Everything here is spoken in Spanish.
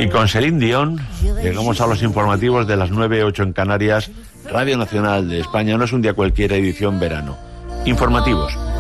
Y con Celine Dion llegamos a los informativos de las 9:08 en Canarias, Radio Nacional de España. No es un día cualquiera, edición verano. Informativos.